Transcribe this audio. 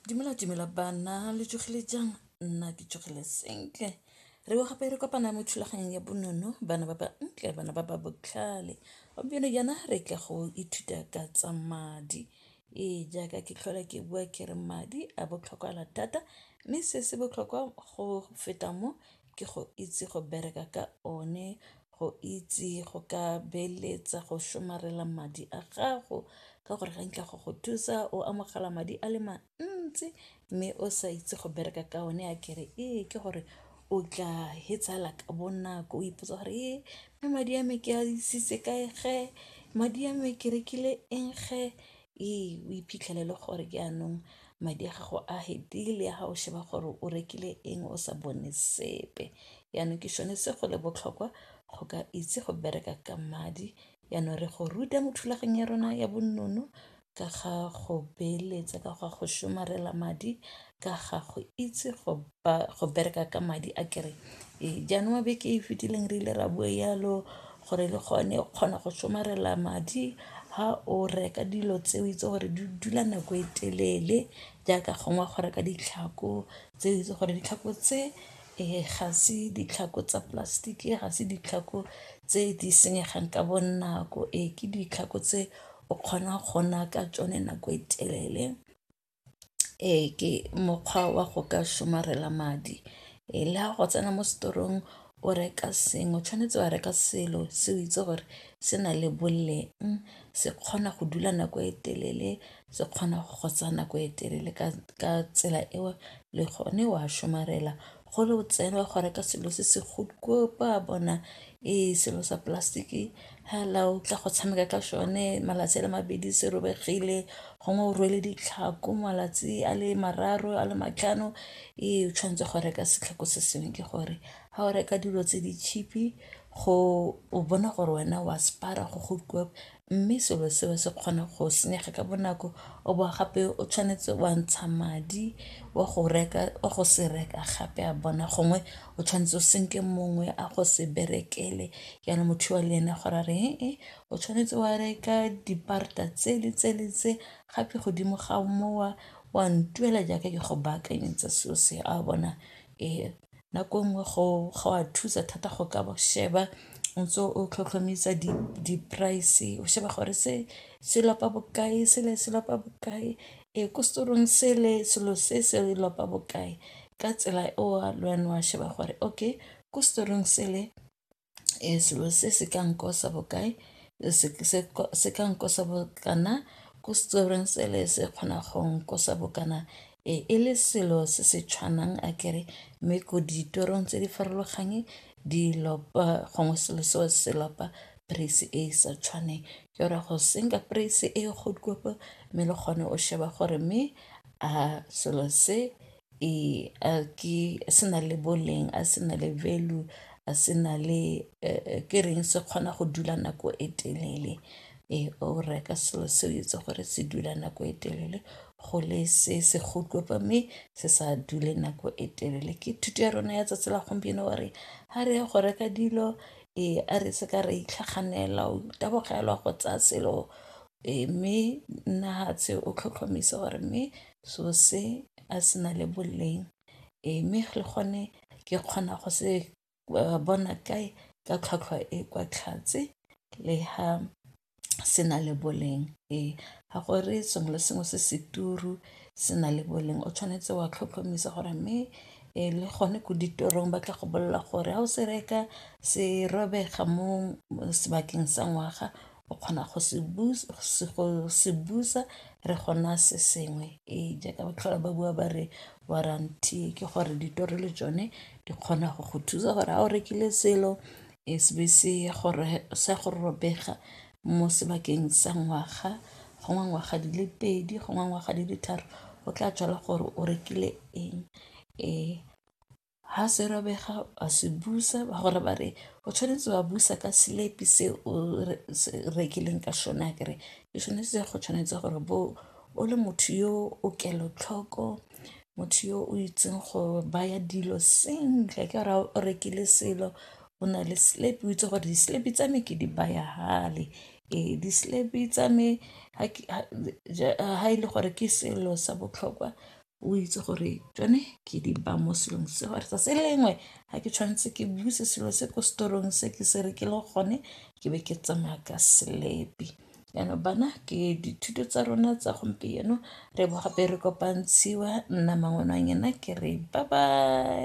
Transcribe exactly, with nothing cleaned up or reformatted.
Dimela dimela bana le tsogile jang nna ke tsogile sentle re bo gape re kopana mo thulaganyong ya bonono bana ba ba ntle bana ba ba botlhale gompieno jaana re tla go ithuta ka tsa madi ee jaaka ke tlhola ke bua ke re madi a botlhokwa la thata mme se se botlhokwa go feta mo ke go itse go bereka ka one go itse go ka beeletsa go somarela madi a gago ka gore ga nkla go go thusa o amogela madi a le mantsi mme o sa itse go bereka ka one a kere ee ke gore o tla hetsala ka bonako o ipotsa gore ee mme madi a me ke a isitse kae ge madi a me ke rekile eng ge ee o iphitlhelele gore ke anong madi a gago a hedile ha o sheba gore o rekile eng o sa bone sepe yaanong ke sone se go le botlhokwa go ka itse go bereka ka madi yaanong re go ruta mo thulaganyong ya rona ya bonnono ka ga go beeletsa ka ga go somarela madi ka ga go itse go go bereka ka madi a kere e jaanong beke e fetileng re ile ra bua yalo gore le gone o kgona go somarela madi ha o reka dilo tse o itse gore di dula nako e telele jaaka gongwe go reka ditlhako tse o itse gore ditlhako tse e ga se ditlhako tsa plastic ga se ditlhako tse di senyegang ka bonako e ke ditlhako tse o kgona gona ka tsone nako e telele e ke mokgwa wa go ka somarela madi e le go tsena mo storong o reka sengwe tshwanetse wa reka selo se o itse gore se na le boleng se kgona go dula nako e telele se kgona go gotsa nako e telele ka ka tsela eo le gone wa somarela go le o tsena go reka selo se se gokopa bona e selo sa plastic ha la o tla go tshameka ka sone malatsi a le mabedi se robegile gongwe o rwele ditlhako malatsi a le mararo a le matlhano e tshwanetse go reka setlhako se sengwe ke gore ha o reka dilo tse di cheapi go o bona gore wena wa spara go go mme selo seo se kgona go senyega ka bonako o bo gape o tshwanetse wa ntsha madi wa go reka o go se reka gape a bona gongwe o tshwanetse o senke mongwe a go se berekele yana motho wa le ene gore re e o tshwanetse wa reka diparta tse le tse le tse gape godimo ga mowa wa ntuela jaaka ke go baakanyetsa seo se a bona e nako nngwe go go a thusa thata go ka sheba ntse o tlhotlhomisa di di price o sheba gore se se lopa bokae se le se lopa bokae e ko storong se le selo se se lopa bokae ka tsela o a lwana wa sheba gore okay ko storong se le e selo se se ka nkosa bokae se se se ka nkosa bokana ko storong se le se kgona go nkosa bokana e e le selo se se tshwanang a kere mme ko ditorong tse di farologaneng di lopa gongwe selo se se lopa price e sa tshwaneng ke ra go senka price e go kopa mme le gone o sheba gore mme a selo se e a ke se na le boleng a se na le value a se na le ke reng se kgona go dula nako e telele e o reka selo se o itse gore se dula nako e telele go le se se go kopa mme se sa dule nako e telele ke thuto ya rona ya tsatsi la gompieno gore ha re go reka dilo e a re se ka re itlhaganela o tabogelwa go tsa selo e mme nna tse o tlhotlhomise gore mme so se a se na le boleng e mme le gone ke kgona go se bona kae ka tlhwatlhwa e kwa tlhatse le ha se na le boleng e ga gore sengwe le sengwe se se turu se na le boleng o tshwanetse wa tlhotlhomisa gore mme e le gone ko ditorong ba tla go bolela gore ha o se reka se robega mo sebakeng sa ngwaga o kgona go se busa go se busa re gona se sengwe e jaaka ba tlhola ba bua ba re warranty ke gore ditoro le tsone di kgona go go thusa gore ha o rekile selo e se be se gore sa go robega mo sebakeng sa ngwaga gongwe ngwaga di le pedi gongwe ngwaga di le tharo o tla tswala gore o rekile eng e ha se robega a se busa ba gore ba re o tshwanetse wa busa ka slepi se o rekileng ka shona kere e tshwanetse go tshwanetse gore bo o le motho yo o kelotlhoko motho yo o itseng go baya dilo sentle ke ra o rekile selo o na le slepi o itse gore di slepi tsa me ke di baya hale e di slepi tsa me ha e le gore ke selo sa botlhokwa o itse gore tsone ke di ba mo selong se gore sa se lengwe ga ke tshwanetse ke buse selo se ko storong se ke se rekile gone ke be ke tsamaya ka selepi yaanong bana ke dithuto tsa rona tsa gompieno re bo gape re kopantshiwa nna mangwe ke re bye bye.